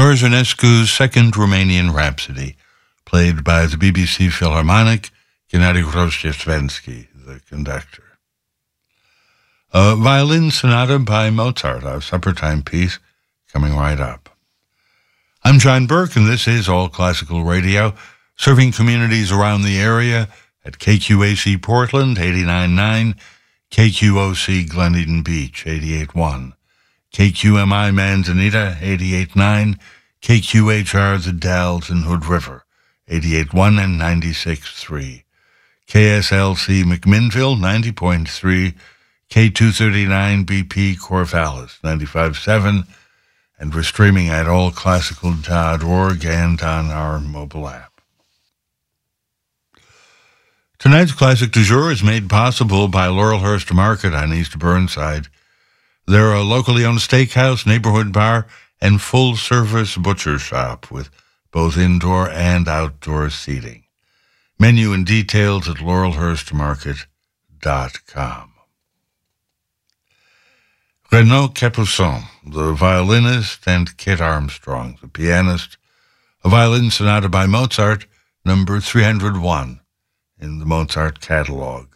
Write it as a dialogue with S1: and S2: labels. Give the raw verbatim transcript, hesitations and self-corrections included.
S1: George Enescu's Second Romanian Rhapsody, played by the B B C Philharmonic, Gennady Rozhdestvensky, the conductor. A violin sonata by Mozart, our supper-time piece, coming right up. I'm John Burke, and this is All Classical Radio, serving communities around the area at K Q A C Portland, eighty-nine point nine, K Q O C Glen Eden Beach, eighty-eight point one, K Q M I Manzanita, eighty-eight point nine, K Q H R The Dalles and Hood River, eighty-eight point one and ninety-six point three, K S L C McMinnville, ninety point three, K two thirty-nine B P Corvallis, ninety-five point seven, and we're streaming at all classical dot org and on our mobile app. Tonight's Classic du Jour is made possible by Laurelhurst Market on East Burnside. They're a locally owned steakhouse, neighborhood bar, and full-service butcher shop with both indoor and outdoor seating. Menu and details at laurelhurst market dot com. Renaud Capuçon, the violinist, and Kit Armstrong, the pianist, a violin sonata by Mozart, number three hundred one in the Mozart catalog.